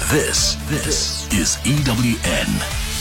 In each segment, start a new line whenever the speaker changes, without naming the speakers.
This is EWN.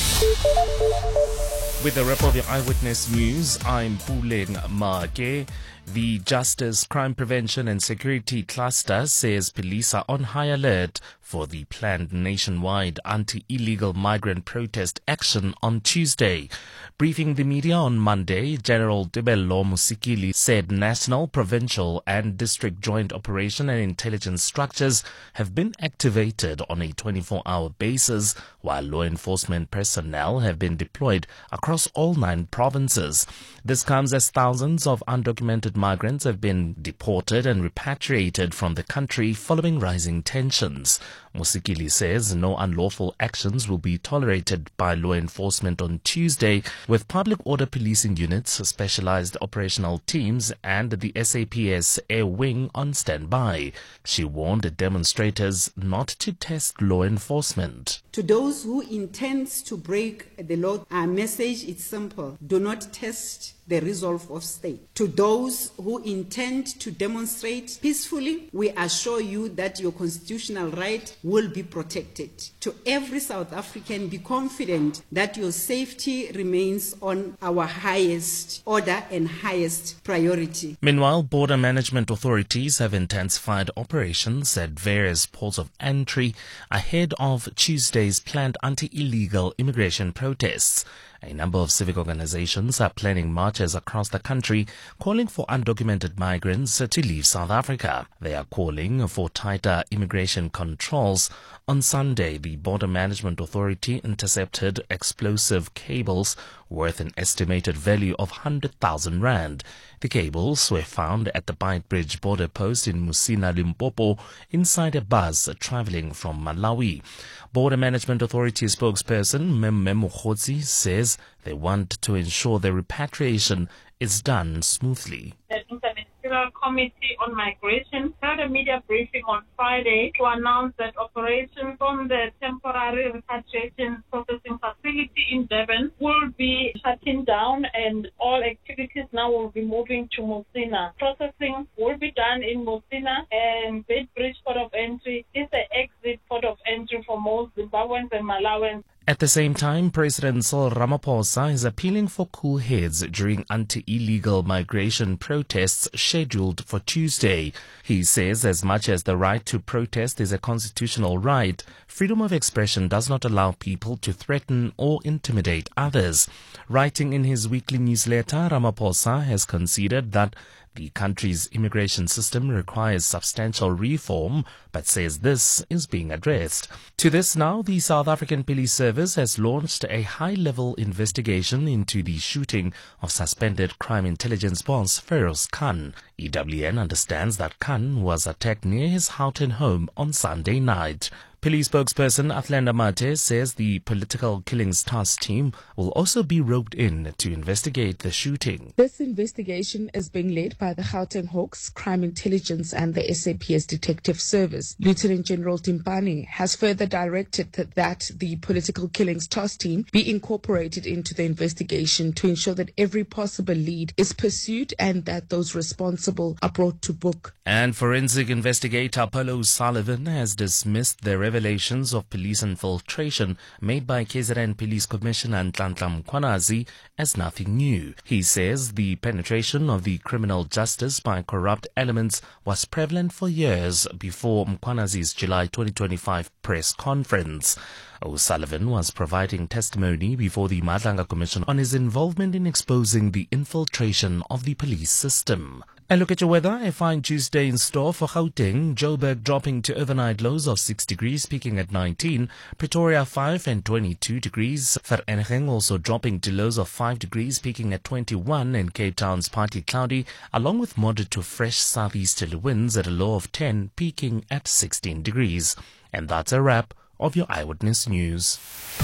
With the wrap of your Eyewitness News, I'm Puleng Make. The Justice, Crime Prevention and Security Cluster says police are on high alert for the planned nationwide anti-illegal migrant protest action on Tuesday. Briefing the media on Monday, General Tebello Musikili said national, provincial and district joint operation and intelligence structures have been activated on a 24-hour basis, while law enforcement personnel have been deployed across all 9 provinces. This comes as thousands of undocumented migrants have been deported and repatriated from the country following rising tensions. Musikili says no unlawful actions will be tolerated by law enforcement on Tuesday, with public order policing units, specialized operational teams and the SAPS Air Wing on standby. She warned demonstrators not to test law enforcement.
To those who intend to break the law, our message is simple: do not test the resolve of state. To those who intend to demonstrate peacefully, we assure you that your constitutional right will be protected. To every South African, be confident that your safety remains on our highest order and highest priority.
Meanwhile, border management authorities have intensified operations at various ports of entry ahead of Tuesday's planned anti-illegal immigration protests. A number of civic organizations are planning marches across the country calling for undocumented migrants to leave South Africa. They are calling for tighter immigration controls. On Sunday, the Border Management Authority intercepted explosive cables worth an estimated value of 100,000 rand. The cables were found at the Beitbridge border post in Musina, Limpopo, inside a bus traveling from Malawi. Border Management Authority spokesperson Mmemme Mokgotsi says they want to ensure the repatriation is done smoothly.
The Interministerial Committee on Migration held a media briefing on Friday to announce that operations from the temporary repatriation processing facility in Durban will be shutting down and all activities now will be moving to Musina. Processing will be done in Musina, and Beitbridge Port of Entry is the exit port of entry for most Zimbabweans and Malawans.
At the same time, President Cyril Ramaphosa is appealing for cool heads during anti-illegal migration protests scheduled for Tuesday. He says as much as the right to protest is a constitutional right, freedom of expression does not allow people to threaten or intimidate others. Writing in his weekly newsletter, Ramaphosa has conceded that the country's immigration system requires substantial reform, but says this is being addressed. To this now, the South African Police Service has launched a high-level investigation into the shooting of suspended crime intelligence boss Feroz Khan. EWN understands that Khan was attacked near his Houghton home on Sunday night. Police spokesperson Athlenda Mate says the political killings task team will also be roped in to investigate the shooting.
This investigation is being led by the Gauteng Hawks, Crime Intelligence and the SAPS Detective Service. Lieutenant General Timpani has further directed that the political killings task team be incorporated into the investigation to ensure that every possible lead is pursued and that those responsible are brought to book.
And forensic investigator Paulo Sullivan has dismissed the revelations of police infiltration made by KZN Police Commissioner Nhlanhla Mkhwanazi as nothing new. He says the penetration of the criminal justice by corrupt elements was prevalent for years before Mkhwanazi's July 2025 press conference. O'Sullivan was providing testimony before the Madlanga Commission on his involvement in exposing the infiltration of the police system. And look at your weather. A fine Tuesday in store for Gauteng. Joburg dropping to overnight lows of 6 degrees, peaking at 19. Pretoria 5 and 22 degrees. Vereeniging also dropping to lows of 5 degrees, peaking at 21. And Cape Town's partly cloudy, along with moderate to fresh southeasterly winds at a low of 10, peaking at 16 degrees. And that's a wrap of your Eyewitness News.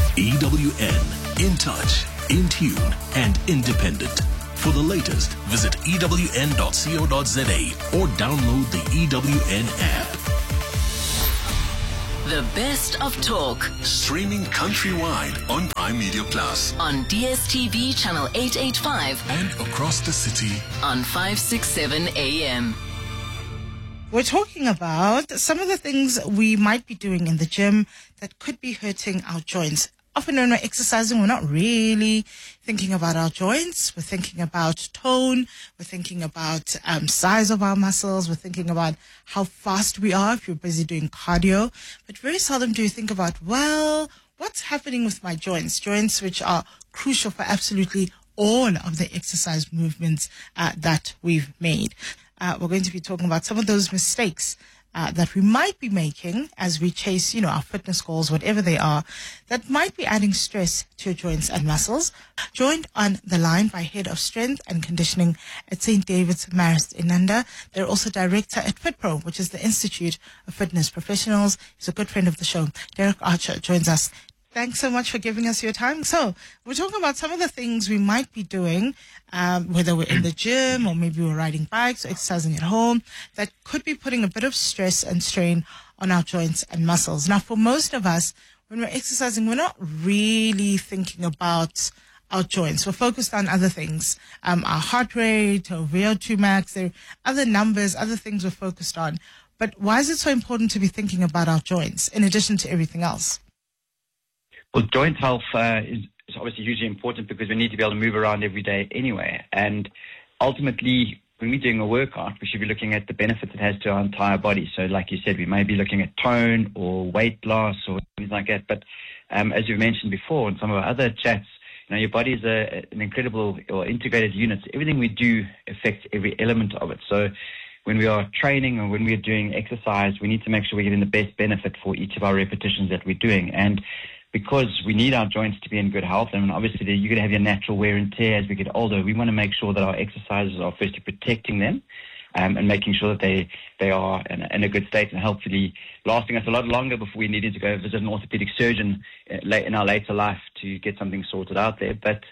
EWN, in touch, in tune and independent. For the latest, visit ewn.co.za or download the EWN app.
The best of talk.
Streaming countrywide on Prime Media Plus.
On DSTV channel 885.
And across the city
on 567 AM.
We're talking about some of the things we might be doing in the gym that could be hurting our joints. Often when we're exercising, we're not really thinking about our joints. We're thinking about tone. We're thinking about size of our muscles. We're thinking about how fast we are if you're busy doing cardio. But very seldom do you think about, well, what's happening with my joints? Joints which are crucial for absolutely all of the exercise movements that we've made. We're going to be talking about some of those mistakes that we might be making as we chase, our fitness goals, whatever they are, that might be adding stress to your joints and muscles. Joined on the line by Head of Strength and Conditioning at St. David's, Marist Inanda. They're also Director at FitPro, which is the Institute of Fitness Professionals. He's a good friend of the show. Derek Archer joins us. Thanks so much for giving us your time. So we're talking about some of the things we might be doing, whether we're in the gym or maybe we're riding bikes or exercising at home, that could be putting a bit of stress and strain on our joints and muscles. Now, for most of us, when we're exercising, we're not really thinking about our joints. We're focused on other things, our heart rate, or VO2 max. There are other numbers, other things we're focused on. But why is it so important to be thinking about our joints in addition to everything else?
Well, joint health is obviously hugely important because we need to be able to move around every day anyway. And ultimately, when we're doing a workout, we should be looking at the benefits it has to our entire body. So like you said, we may be looking at tone or weight loss or things like that. But as you mentioned before in some of our other chats, your body is an incredible or integrated unit. So everything we do affects every element of it. So when we are training or when we're doing exercise, we need to make sure we're getting the best benefit for each of our repetitions that we're doing. And because we need our joints to be in good health, and obviously you're going to have your natural wear and tear as we get older, we want to make sure that our exercises are firstly protecting them and making sure that they are in a good state and hopefully lasting us a lot longer before we needed to go visit an orthopedic surgeon in our later life to get something sorted out there. But,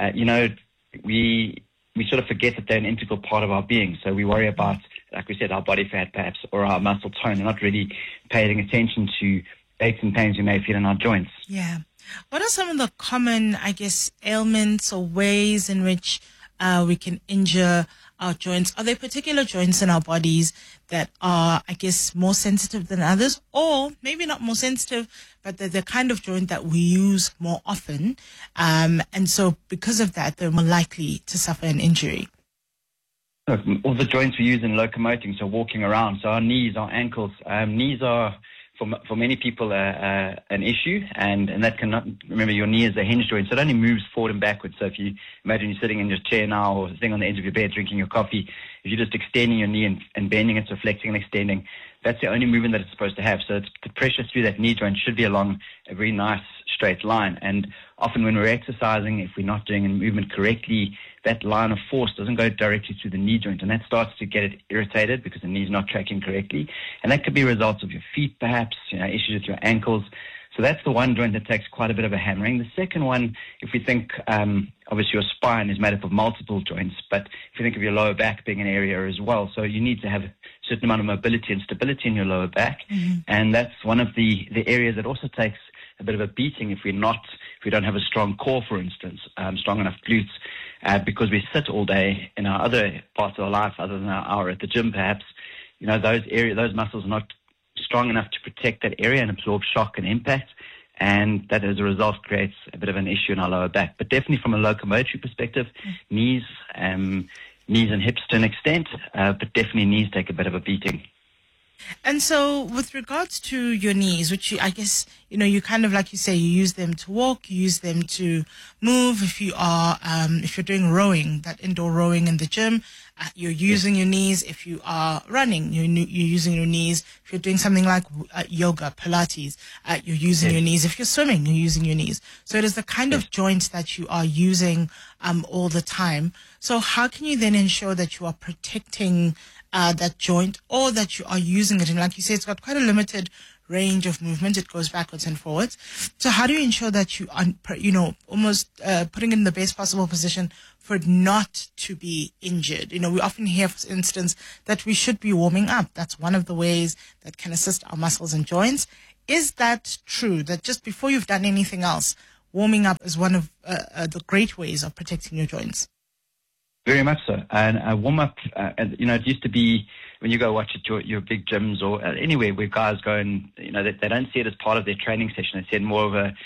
we sort of forget that they're an integral part of our being. So we worry about, like we said, our body fat perhaps or our muscle tone and not really paying attention to aches and pains we may feel in our joints.
Yeah. What are some of the common, ailments or ways in which we can injure our joints? Are there particular joints in our bodies that are, more sensitive than others? Or maybe not more sensitive, but they're the kind of joint that we use more often. And so because of that, they're more likely to suffer an injury.
Look, all the joints we use in locomoting, so walking around, so our knees, our ankles, knees are for many people an issue, and that cannot, remember your knee is a hinge joint, so it only moves forward and backwards. So if you imagine you're sitting in your chair now or sitting on the edge of your bed drinking your coffee, if you're just extending your knee and bending it, so flexing and extending, that's the only movement that it's supposed to have. So the pressure through that knee joint should be along a very nice straight line. And often when we're exercising, if we're not doing a movement correctly, that line of force doesn't go directly through the knee joint, and that starts to get it irritated because the knee's not tracking correctly. And that could be results of your feet, perhaps, issues with your ankles. So that's the one joint that takes quite a bit of a hammering. The second one, if we think, obviously your spine is made up of multiple joints, but if you think of your lower back being an area as well, so you need to have a certain amount of mobility and stability in your lower back. Mm-hmm. And that's one of the areas that also takes a bit of a beating if we don't have a strong core, for instance, strong enough glutes, because we sit all day in our other parts of our life, other than our hour at the gym, perhaps. Those muscles are not strong enough to protect that area and absorb shock and impact, and that as a result creates a bit of an issue in our lower back. But definitely from a locomotory perspective, knees and hips to an extent, but definitely knees take a bit of a beating.
And so with regards to your knees, which you kind of, like you say, you use them to walk, you use them to move. If you're doing rowing, that indoor rowing in the gym, you're using your knees. If you are running, you're using your knees. If you're doing something like yoga, Pilates, you're using your knees. If you're swimming, you're using your knees. So it is the kind of joint that you are using all the time. So how can you then ensure that you are protecting that joint, or that you are using it? And like you say, it's got quite a limited range of movement. It goes backwards and forwards. So how do you ensure that you are, almost putting it in the best possible position for it not to be injured? We often hear, for instance, that we should be warming up. That's one of the ways that can assist our muscles and joints. Is that true, that just before you've done anything else, warming up is one of the great ways of protecting your joints?
Very much so. And a warm-up, it used to be when you go watch at your big gyms or anywhere where guys go and, they don't see it as part of their training session. They see it more of a,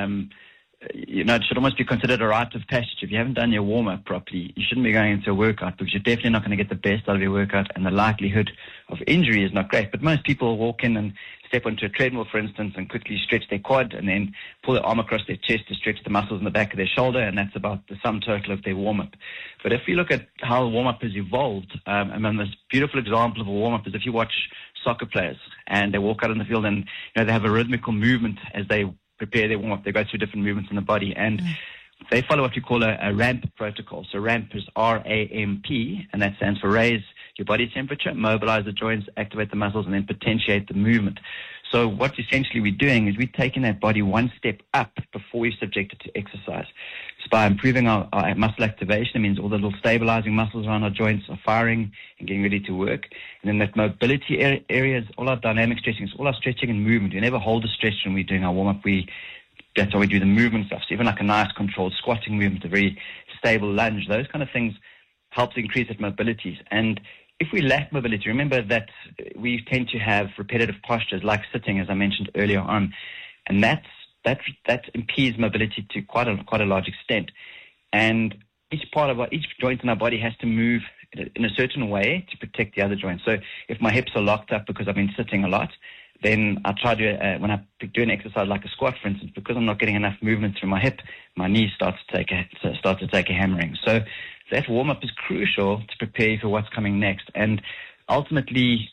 it should almost be considered a rite of passage. If you haven't done your warm-up properly, you shouldn't be going into a workout because you're definitely not going to get the best out of your workout, and the likelihood of injury is not great. But most people walk in and step onto a treadmill, for instance, and quickly stretch their quad and then pull their arm across their chest to stretch the muscles in the back of their shoulder, and that's about the sum total of their warm-up. But if you look at how warm-up has evolved, this beautiful example of a warm-up is if you watch soccer players and they walk out in the field and they have a rhythmical movement as they prepare their warm-up. They go through different movements in the body, and they follow what we call a RAMP protocol. So RAMP is R-A-M-P, and that stands for raise your body temperature, mobilize the joints, activate the muscles, and then potentiate the movement. So what essentially we're doing is we're taking that body one step up before we subject it to exercise. So by improving our muscle activation, it means all the little stabilizing muscles around our joints are firing and getting ready to work. And then that mobility areas, all our dynamic stretching, it's all our stretching and movement. We never hold a stretch when we're doing our warm-up. That's how we do the movement stuff. So even like a nice controlled squatting movement, a very stable lunge, those kind of things helps increase that mobility. And if we lack mobility, remember that we tend to have repetitive postures like sitting, as I mentioned earlier on, and that impedes mobility to quite a large extent. And each joint in our body has to move in a certain way to protect the other joints. So if my hips are locked up because I've been sitting a lot, then I try to, when I do an exercise like a squat, for instance, because I'm not getting enough movement through my hip, my knees start to take a hammering. So that warm-up is crucial to prepare for what's coming next. And ultimately,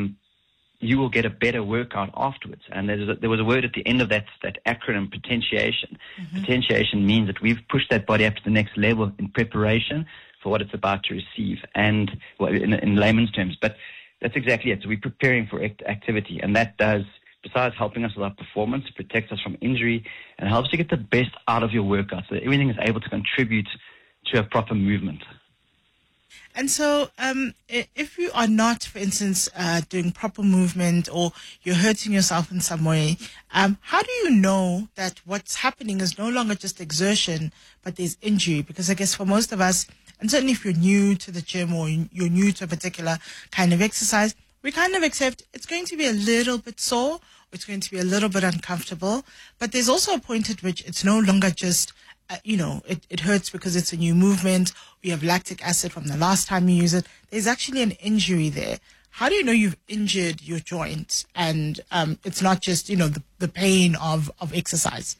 you will get a better workout afterwards. And there was a word at the end of that acronym, potentiation. Mm-hmm. Potentiation means that we've pushed that body up to the next level in preparation for what it's about to receive, and in layman's terms. But that's exactly it. So we're preparing for activity, and that does, besides helping us with our performance, protects us from injury and helps you get the best out of your workout so that everything is able to contribute to a proper movement.
And so if you are not, for instance, doing proper movement or you're hurting yourself in some way, how do you know that what's happening is no longer just exertion, but there's injury? Because I guess for most of us, and certainly if you're new to the gym or you're new to a particular kind of exercise, we kind of accept it's going to be a little bit sore, or it's going to be a little bit uncomfortable. But there's also a point at which it's no longer just, it hurts because it's a new movement, or you have lactic acid from the last time you use it. There's actually an injury there. How do you know you've injured your joint and it's not just, the pain of exercise?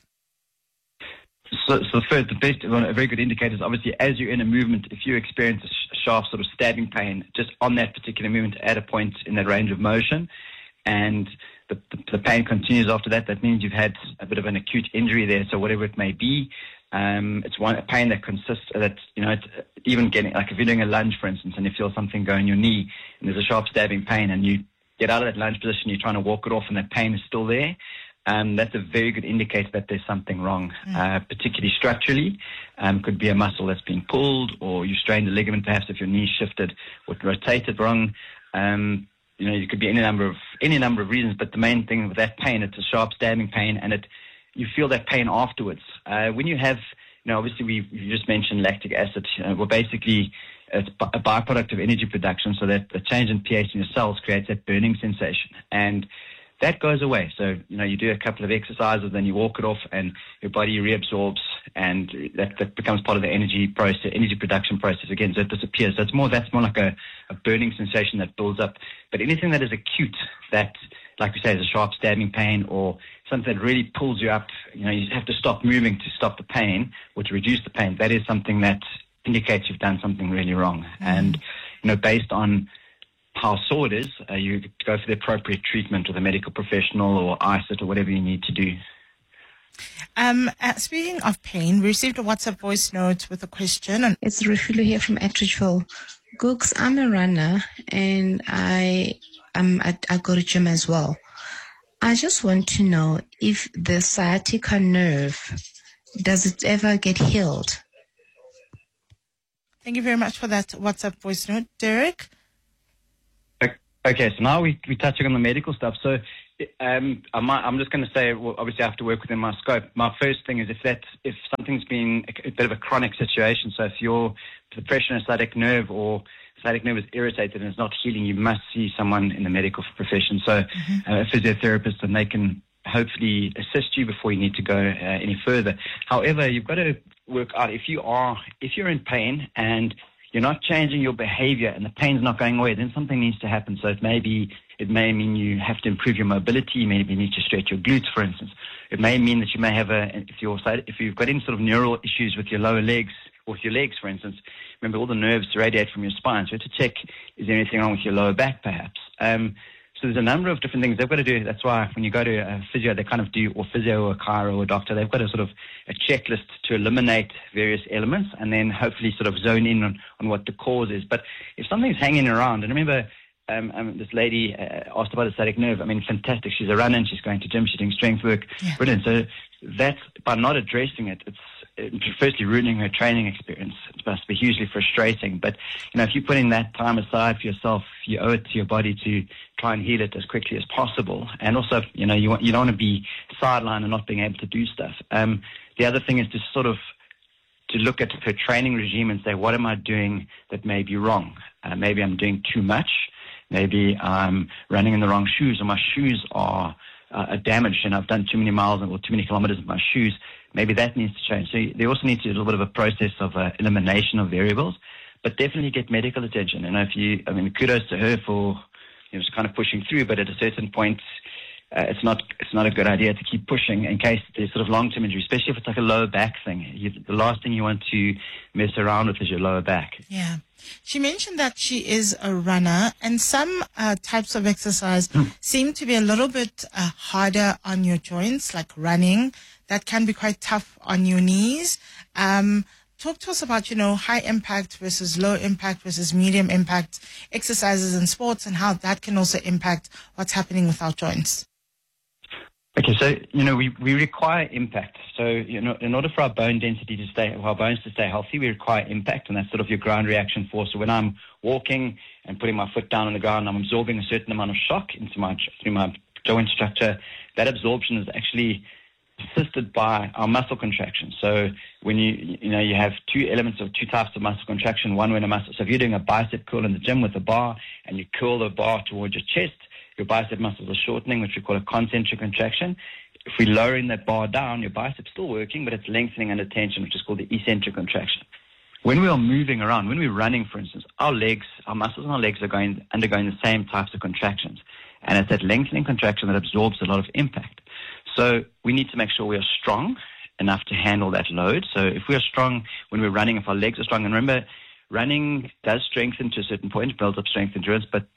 So first, a very good indicator is obviously as you're in a movement, if you experience a sharp sort of stabbing pain just on that particular movement at a point in that range of motion, and the pain continues after that, that means you've had a bit of an acute injury there. So whatever it may be, it's a pain that consists that, even getting, like if you're doing a lunge, for instance, and you feel something go in your knee and there's a sharp stabbing pain and you get out of that lunge position, you're trying to walk it off and that pain is still there. That's a very good indicator that there's something wrong, particularly structurally. Could be a muscle that's being pulled, or you strained the ligament, perhaps if your knee shifted or rotated wrong. It could be any number of reasons, but the main thing with that pain, it's a sharp stabbing pain, and you feel that pain afterwards. When you have, obviously you just mentioned lactic acid. Well, basically it's a byproduct of energy production, so that the change in pH in your cells creates that burning sensation, and that goes away. So, you do a couple of exercises, then you walk it off and your body reabsorbs, and that becomes part of the energy production process again, so it disappears. So that's more like a burning sensation that builds up. But anything that is acute, that, like we say, is a sharp stabbing pain or something that really pulls you up, you have to stop moving to stop the pain or to reduce the pain, that is something that indicates you've done something really wrong. Mm-hmm. And, based on how sore it is, you go for the appropriate treatment with a medical professional or ISIT or whatever you need to do.
Speaking of pain, we received a WhatsApp voice note with a question.
It's Rufilo here from Attridgeville. Gooks, I'm a runner and I go to gym as well. I just want to know if the sciatica nerve, does it ever get healed?
Thank you very much for that WhatsApp voice note. Derek?
Okay, so now we're touching on the medical stuff. So I'm just going to say, well, obviously I have to work within my scope. My first thing is if something's been a bit of a chronic situation, so if your depression or sciatic nerve or sciatic nerve is irritated and it's not healing, you must see someone in the medical profession. So a physiotherapist, and they can hopefully assist you before you need to go any further. However, you've got to work out if you're in pain and you're not changing your behavior and the pain's not going away, then something needs to happen. So it may mean you have to improve your mobility. Maybe you need to stretch your glutes, for instance. It may mean that you may have if you've got any sort of neural issues with your lower legs, or with your legs, for instance. Remember, all the nerves radiate from your spine. So to check, is there anything wrong with your lower back, perhaps? So there's a number of different things they've got to do. That's why when you go to a physio, they kind of do, or physio or a chiro or a doctor, they've got a sort of a checklist to eliminate various elements and then hopefully sort of zone in on what the cause is. But if something's hanging around, and remember, this lady asked about the sciatic nerve. I mean, fantastic. She's a runner and she's going to gym. She's doing strength work. Yeah. Brilliant. So that's, by not addressing it, it's firstly ruining her training experience. It must be hugely frustrating. But, if you're putting that time aside for yourself, you owe it to your body to try and heal it as quickly as possible. And also, you don't want to be sidelined and not being able to do stuff. The other thing is to sort of to look at her training regime and say, what am I doing that may be wrong? Maybe I'm doing too much. Maybe I'm running in the wrong shoes, or my shoes are damaged and I've done too many miles or too many kilometers with my shoes. Maybe that needs to change. So they also need to do a little bit of a process of elimination of variables, but definitely get medical attention. And kudos to her for just kind of pushing through, but at a certain point, it's not a good idea to keep pushing in case there's sort of long-term injury, especially if it's like a lower back thing. The last thing you want to mess around with is your lower back.
Yeah. She mentioned that she is a runner, and some types of exercise seem to be a little bit harder on your joints, like running. That can be quite tough on your knees. Talk to us about, high impact versus low impact versus medium impact exercises in sports, and how that can also impact what's happening with our joints.
Okay, so, we require impact. So, in order for our bone density to stay, our bones to stay healthy, we require impact, and that's sort of your ground reaction force. So when I'm walking and putting my foot down on the ground, I'm absorbing a certain amount of shock through my joint structure. That absorption is actually assisted by our muscle contraction. So when you have two types of muscle contraction, one when so if you're doing a bicep curl in the gym with a bar and you curl the bar towards your chest, your bicep muscles are shortening, which we call a concentric contraction. If we're lowering that bar down, your bicep's still working, but it's lengthening under tension, which is called the eccentric contraction. When we are moving around, when we're running, for instance, our muscles in our legs are undergoing the same types of contractions. And it's that lengthening contraction that absorbs a lot of impact. So we need to make sure we are strong enough to handle that load. So if we are strong when we're running, if our legs are strong, and remember, running does strengthen to a certain point, builds up strength endurance, but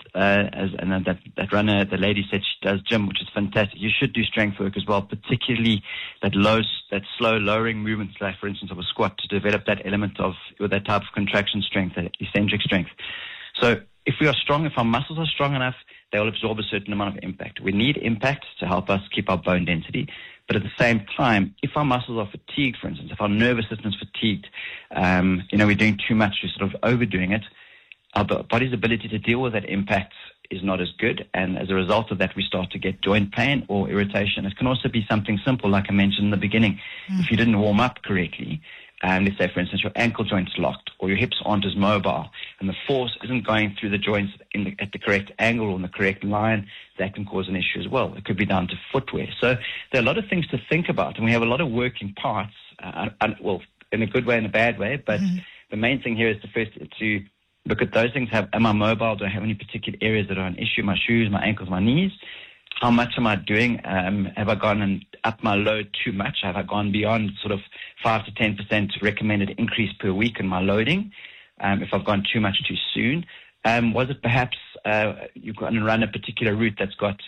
that runner, the lady said she does gym, which is fantastic. You should do strength work as well, particularly that slow lowering movements, like for instance of a squat, to develop that element of that type of contraction strength, that eccentric strength. So if we are strong, if our muscles are strong enough, they will absorb a certain amount of impact. We need impact to help us keep our bone density. But at the same time, if our muscles are fatigued, for instance, if our nervous system is fatigued, we're doing too much, we're sort of overdoing it, our body's ability to deal with that impact is not as good. And as a result of that, we start to get joint pain or irritation. It can also be something simple, like I mentioned in the beginning. If you didn't warm up correctly, let's say, for instance, your ankle joint's locked or your hips aren't as mobile and the force isn't going through the joints at the correct angle or in the correct line, that can cause an issue as well. It could be down to footwear. So there are a lot of things to think about, and we have a lot of working parts, in a good way and a bad way, but the main thing here is to look at those things. Am I mobile? Do I have any particular areas that are an issue? My shoes, my ankles, my knees? How much am I doing? Have I gone and upped my load too much? Have I gone beyond sort of 5 to 10% recommended increase per week in my loading? If I've gone too much too soon? Was it perhaps you've gone and run a particular route that's got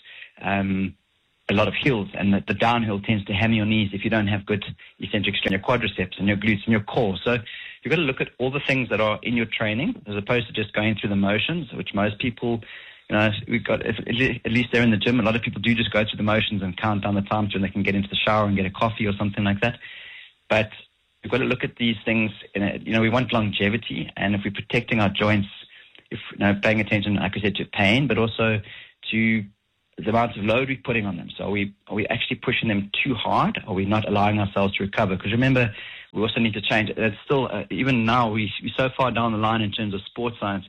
a lot of hills, and the downhill tends to hammer your knees if you don't have good eccentric strength in your quadriceps and your glutes and your core. So you've got to look at all the things that are in your training as opposed to just going through the motions, which most people... we've got, at least they're in the gym, a lot of people do just go through the motions and count down the time to when they can get into the shower and get a coffee or something like that. But we've got to look at these things, we want longevity, and if we're protecting our joints, paying attention, like I said, to pain, but also to the amount of load we're putting on them. So are we actually pushing them too hard? Are we not allowing ourselves to recover? Because remember, we also need to change. It's still, even now, we're so far down the line in terms of sports science,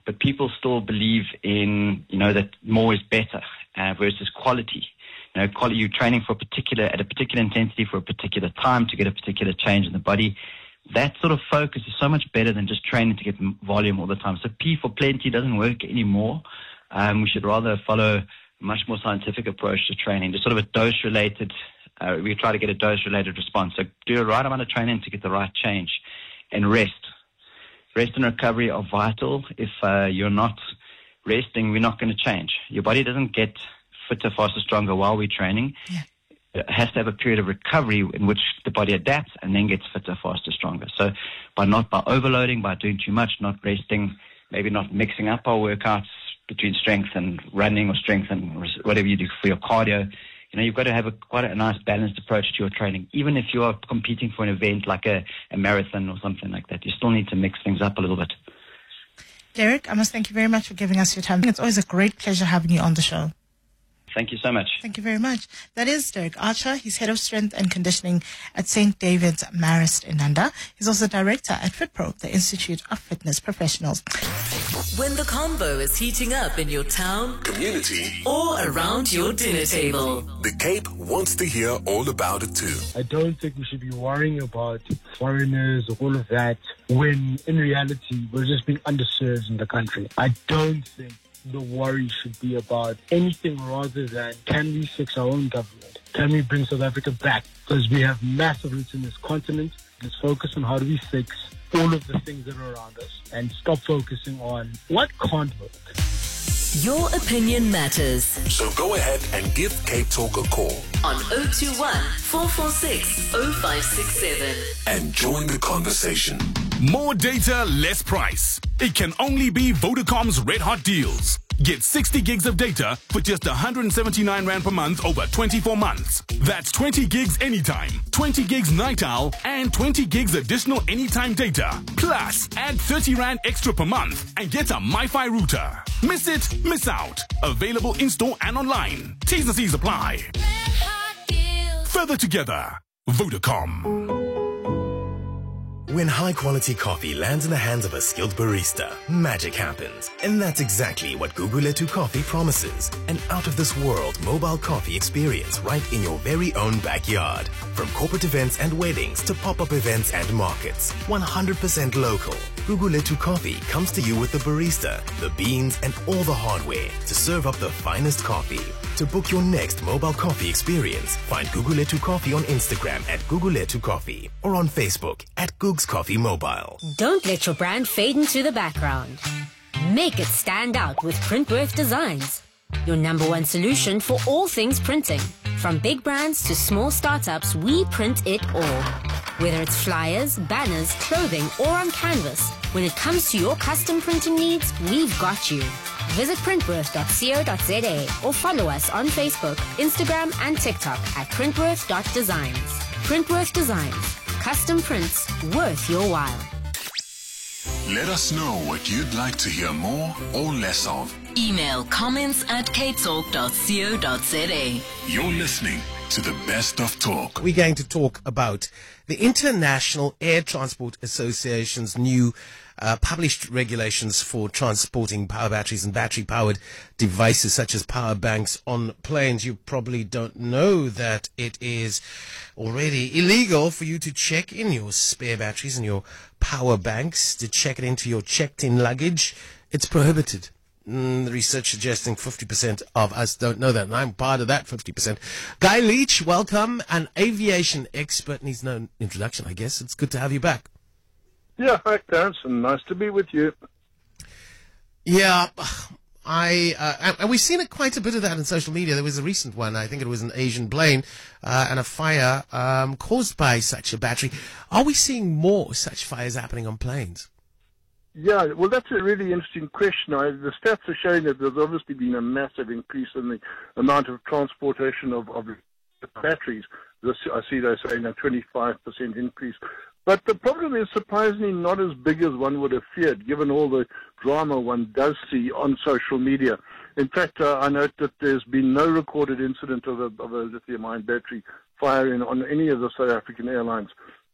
but people still believe in, that more is better versus quality. Quality, you're training at a particular intensity for a particular time to get a particular change in the body. That sort of focus is so much better than just training to get volume all the time. So P for plenty doesn't work anymore. We should rather follow a much more scientific approach to training, just sort of a dose-related. We try to get a dose-related response. So do the right amount of training to get the right change, and rest. Rest and recovery are vital. If you're not resting, we're not going to change. Your body doesn't get fitter, faster, stronger while we're training.
Yeah.
It has to have a period of recovery in which the body adapts and then gets fitter, faster, stronger. So by overloading, by doing too much, not resting, maybe not mixing up our workouts between strength and running or strength and whatever you do for your cardio, you've got to have quite a nice balanced approach to your training. Even if you are competing for an event like a marathon or something like that, you still need to mix things up a little bit.
Derek, I must thank you very much for giving us your time. It's always a great pleasure having you on the show.
Thank you so much.
Thank you very much. That is Derek Archer. He's Head of Strength and Conditioning at St. David's Marist in Nanda. He's also Director at FitPro, the Institute of Fitness Professionals.
When the combo is heating up in your town,
Community.
or around your dinner table,
The Cape wants to hear all about it too.
I don't think we should be worrying about foreigners or all of that when in reality we're just being underserved in the country. I don't think the worry should be about anything rather than, can we fix our own government? Can we bring South Africa back? Because we have massive roots in this continent. Let's focus on how do we fix all of the things that are around us and stop focusing on what can't work.
your opinion matters.
So go ahead and give Cape Talk a call
On 021 446 0567.
and join the conversation.
More data, less price. It can only be Vodacom's Red Hot Deals. Get 60 gigs of data for just 179 Rand per month over 24 months. That's 20 gigs anytime, 20 gigs night owl, and 20 gigs additional anytime data. Plus, add 30 Rand extra per month and get a MiFi router. Miss it, miss out. Available in-store and online. T's and C's apply. Further together. Vodacom.
When high-quality coffee lands in the hands of a skilled barista, magic happens. And that's exactly what Guguletu Coffee promises. An out-of-this-world mobile coffee experience right in your very own backyard. From corporate events and weddings to pop-up events and markets. 100% local. Guguletu Coffee comes to you with the barista, the beans, and all the hardware to serve up the finest coffee. To book your next mobile coffee experience, find Guguletu Coffee on Instagram at Guguletu Coffee or on Facebook at Googs Coffee Mobile.
Don't let your brand fade into the background. Make it stand out with Printworth Designs, your #1 solution for all things printing. From big brands to small startups, we print it all. Whether it's flyers, banners, clothing, or on canvas, when it comes to your custom printing needs, we've got you. Visit printworth.co.za or follow us on Facebook, Instagram, and TikTok at printworth.designs. Printworth Designs. Custom prints worth your while.
Let us know what you'd like to hear more or less of.
Email comments@capetalk.co.za.
You're listening to the best of talk.
We're going to talk about the International Air Transport Association's new published regulations for transporting power batteries and battery-powered devices such as power banks on planes. You probably don't know that it is already illegal for you to check in your spare batteries and your power banks, to check it into your checked-in luggage. It's prohibited. The research suggesting 50% of us don't know that, and I'm part of that 50%. Guy Leach, welcome, an aviation expert, needs no introduction, I guess. It's good to have you back.
Yeah, hi, Terence, and nice to be with you.
Yeah, and we've seen quite a bit of that in social media. There was a recent one, I think it was an Asian plane, and a fire caused by such a battery. Are we seeing more such fires happening on planes?
Yeah, well, that's a really interesting question. The stats are showing that there's obviously been a massive increase in the amount of transportation of batteries. I see they're saying a 25% increase. But the problem is surprisingly not as big as one would have feared, given all the drama one does see on social media. In fact, I note that there's been no recorded incident of a lithium-ion battery firing on any of the South African airlines.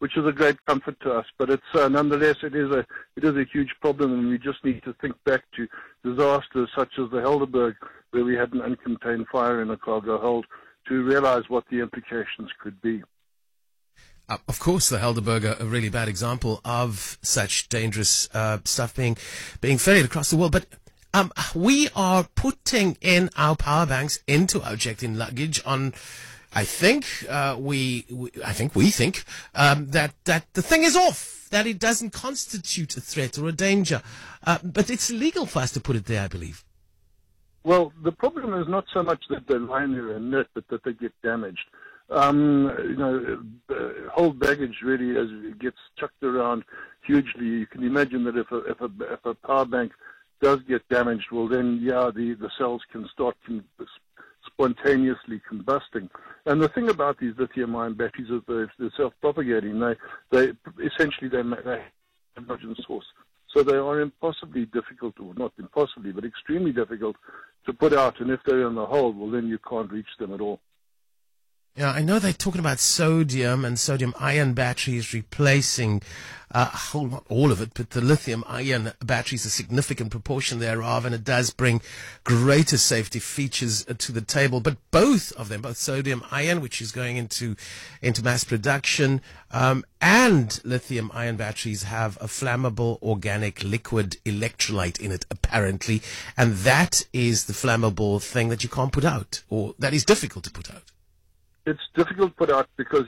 which is a great comfort to us. But it's nonetheless, it is a huge problem, and we just need to think back to disasters such as the Helderberg, where we had an uncontained fire in a cargo hold, to realize what the implications could be.
Of course, the Helderberg, a really bad example of such dangerous stuff being ferried across the world. But we are putting in our power banks into our checked-in luggage on. I think we think that the thing is off, that it doesn't constitute a threat or a danger, but it's illegal for us to put it there, I believe.
Well, the problem is not so much that they lie there and knit, but that they get damaged. Whole baggage really gets chucked around hugely. You can imagine that if a power bank does get damaged, well then, the cells can start spontaneously combusting. And the thing about these lithium-ion batteries is they're self-propagating. They essentially make a hydrogen source. So they are impossibly difficult, or not impossibly, but extremely difficult to put out. And if they're in the hold, well then you can't reach them at all.
Yeah, I know they're talking about sodium and sodium-ion batteries replacing not all of it, but the lithium-ion batteries, a significant proportion thereof, and it does bring greater safety features to the table. But both of them, both sodium-ion, which is going into mass production, and lithium-ion batteries have a flammable organic liquid electrolyte in it, apparently, and that is the flammable thing that you can't put out, or that is difficult to put out.
It's difficult to put out because,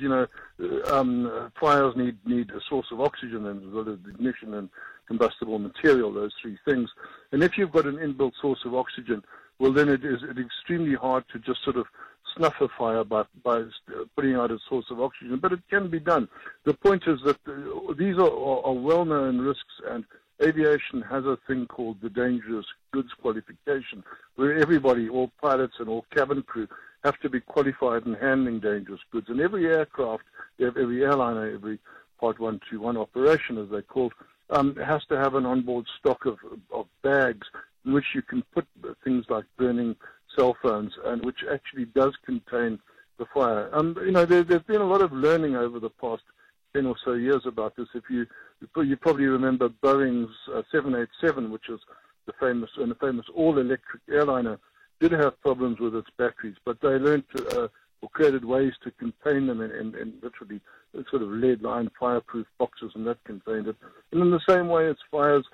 fires need a source of oxygen and as well as ignition and combustible material, those three things. And if you've got an inbuilt source of oxygen, well, then it's extremely hard to just sort of snuff a fire by putting out a source of oxygen. But it can be done. The point is that these are well-known risks, and aviation has a thing called the dangerous goods qualification, where everybody, all pilots and all cabin crew, have to be qualified in handling dangerous goods. And every aircraft, every airliner, every Part 121 operation, as they're called, has to have an onboard stock of bags in which you can put things like burning cell phones, and which actually does contain the fire. There's been a lot of learning over the past 10 or so years about this. If you probably remember Boeing's 787, which is the famous all-electric airliner, did have problems with its batteries, but they learned or created ways to contain them in literally sort of lead-lined fireproof boxes, and that contained it. And in the same way, its fires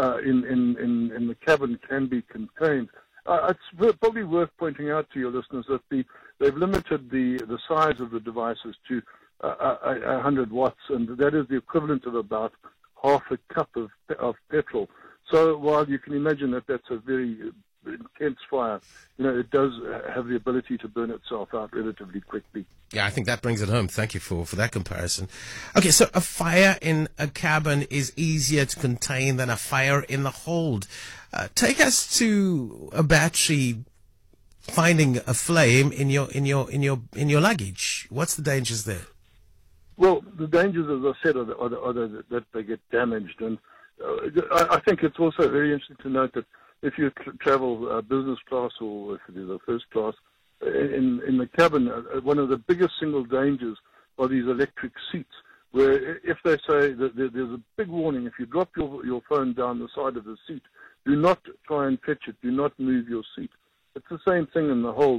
in the cabin can be contained. It's probably worth pointing out to your listeners that they've limited the size of the devices to 100 watts, and that is the equivalent of about half a cup of petrol. So while you can imagine that that's a very intense fire, it does have the ability to burn itself out relatively quickly.
Yeah, I think that brings it home. Thank you for that comparison. Okay, so a fire in a cabin is easier to contain than a fire in the hold. Take us to a battery finding a flame in your luggage. What's the dangers there?
Well, the dangers, as I said, are that they get damaged, and I think it's also very interesting to note that if you travel business class or if it is a first class, in the cabin, one of the biggest single dangers are these electric seats, where if they say that there's a big warning, if you drop your phone down the side of the seat, do not try and fetch it, do not move your seat. It's the same thing in the hold.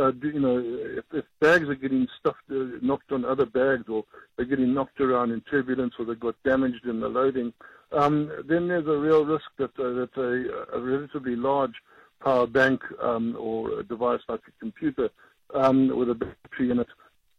If bags are getting stuffed, knocked on other bags, or they're getting knocked around in turbulence, or they got damaged in the loading, then there's a real risk that a relatively large power bank or a device like a computer with a battery in it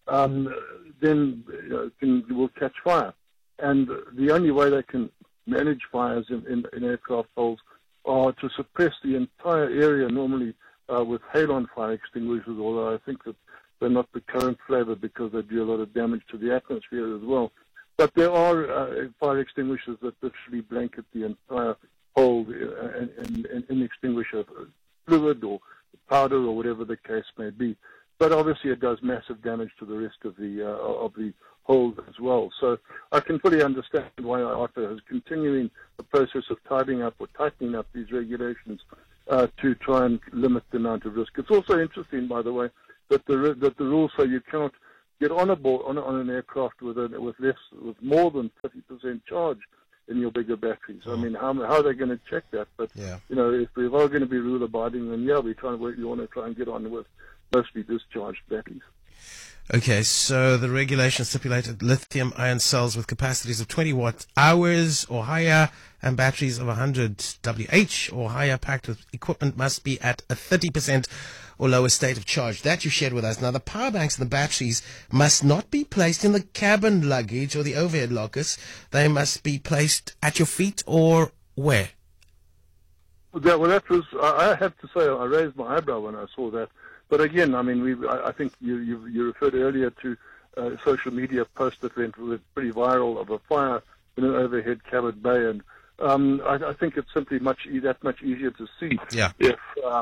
then will catch fire. And the only way they can manage fires in aircraft holds are to suppress the entire area, normally with halon fire extinguishers, although I think that they're not the current flavor because they do a lot of damage to the atmosphere as well. But there are fire extinguishers that literally blanket the entire hold in extinguisher fluid or powder or whatever the case may be. But obviously it does massive damage to the rest of the hold as well. So I can fully understand why IATA is continuing the process of tidying up or tightening up these regulations to try and limit the amount of risk. It's also interesting, by the way, that the rules say you cannot get on a board on an aircraft with more than 30% charge in your bigger batteries. I mean, how are they going to check that? But you know, if we are going to be rule abiding, then we want to try and get on with mostly discharged batteries.
Okay, so the regulation stipulated lithium-ion cells with capacities of 20 watt-hours or higher and batteries of 100 Wh or higher packed with equipment must be at a 30% or lower state of charge. That you shared with us. Now, the power banks and the batteries must not be placed in the cabin luggage or the overhead lockers. They must be placed at your feet or where?
Well, that was, I have to say, I raised my eyebrow when I saw that. But again, I mean, I think you referred earlier to a social media post that went pretty viral of a fire in an overhead cabin bay, and I think it's simply much easier to see if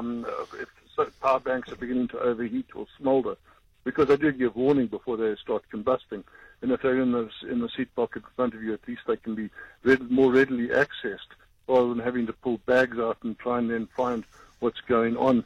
power banks are beginning to overheat or smolder, because they do give warning before they start combusting. And if they're in the seat pocket in front of you, at least they can be more readily accessed, rather than having to pull bags out and try and then find what's going on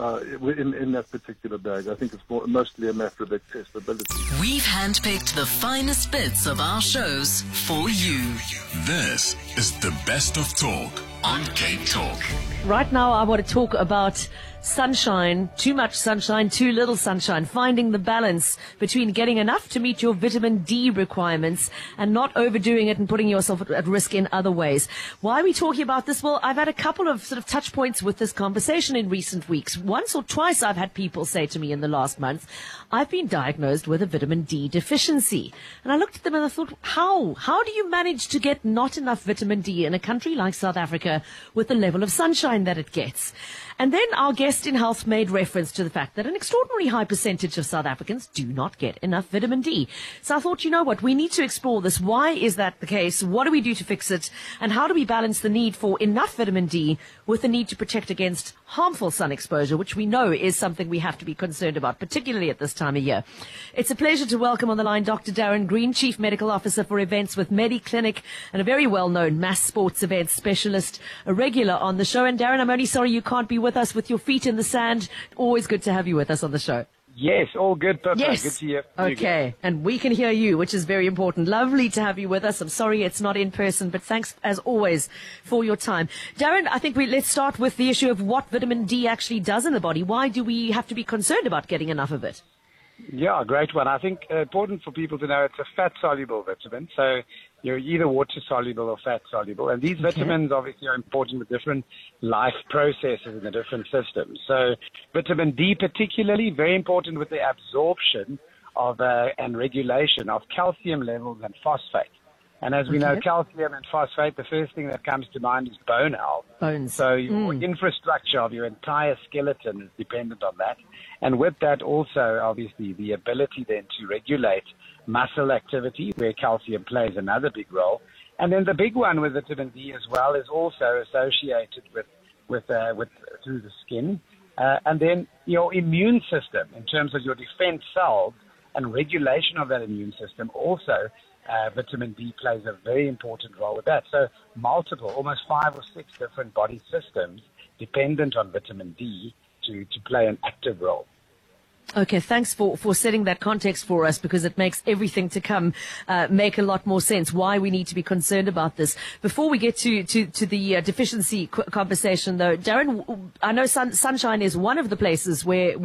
in that particular bag. I think it's mostly a matter of accessibility.
We've handpicked the finest bits of our shows for you.
This is the best of talk on Cape Talk.
Right now I want to talk about sunshine, too much sunshine, too little sunshine, finding the balance between getting enough to meet your vitamin D requirements and not overdoing it and putting yourself at risk in other ways. Why are we talking about this? Well, I've had a couple of sort of touch points with this conversation in recent weeks. Once or twice I've had people say to me in the last month, I've been diagnosed with a vitamin D deficiency. And I looked at them and I thought, how? How do you manage to get not enough vitamin D in a country like South Africa with the level of sunshine that it gets? And then our guest in health made reference to the fact that an extraordinarily high percentage of South Africans do not get enough vitamin D. So I thought, you know what, we need to explore this. Why is that the case? What do we do to fix it? And how do we balance the need for enough vitamin D with the need to protect against harmful sun exposure, which we know is something we have to be concerned about, particularly at this time of year. It's a pleasure to welcome on the line Dr. Darren Green, Chief Medical Officer for Events with MediClinic and a very well-known mass sports events specialist, a regular on the show. And Darren, I'm only sorry you can't be with us with your feet in the sand. Always good to have you with us on the show.
Yes, all good, Pippa.
Yes.
Good to hear you.
Okay, and we can hear you, which is very important. Lovely to have you with us. I'm sorry it's not in person, but thanks, as always, for your time. Darren, I think let's start with the issue of what vitamin D actually does in the body. Why do we have to be concerned about getting enough of it?
Yeah, great one. I think important for people to know it's a fat-soluble vitamin, so you're either water-soluble or fat-soluble. And these vitamins obviously are important with different life processes in the different systems. So vitamin D particularly, very important with the absorption of and regulation of calcium levels and phosphate. And as we know, calcium and phosphate, the first thing that comes to mind is bone health.
Bones.
So your infrastructure of your entire skeleton is dependent on that. And with that also, obviously, the ability then to regulate muscle activity, where calcium plays another big role. And then the big one with vitamin D as well is also associated with through the skin. And then your immune system, in terms of your defense cells and regulation of that immune system, also vitamin D plays a very important role with that. So multiple, almost 5 or 6 different body systems dependent on vitamin D to play an active role.
Okay, thanks for setting that context for us, because it makes everything to come make a lot more sense, why we need to be concerned about this. Before we get to the deficiency conversation, though, Darren, I know sunshine is one of the places where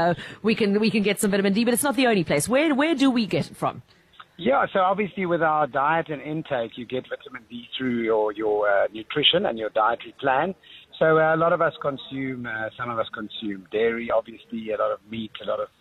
we can get some vitamin D, but it's not the only place. Where do we get it from?
Yeah, so obviously with our diet and intake, you get vitamin D through your nutrition and your dietary plan. So a lot of us consume, some of us consume dairy, obviously, a lot of meat, a lot of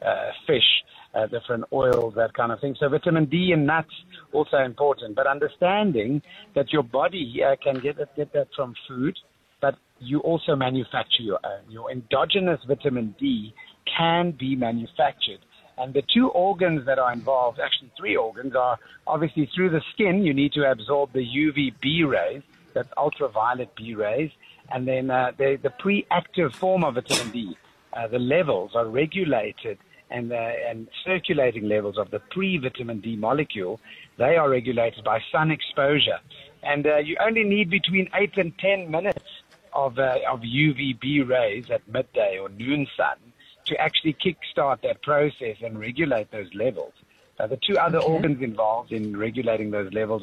fish, different oils, that kind of thing. So vitamin D in nuts, also important. But understanding that your body can get that from food, but you also manufacture your own. Your endogenous vitamin D can be manufactured. And the 2 organs that are involved, actually 3 organs, are obviously through the skin. You need to absorb the UVB rays, that's ultraviolet B rays. And then the pre-active form of vitamin D, the levels are regulated, and circulating levels of the pre-vitamin D molecule, they are regulated by sun exposure. And you only need between 8 and 10 minutes of UVB rays at midday or noon sun to actually kickstart that process and regulate those levels. The two other organs involved in regulating those levels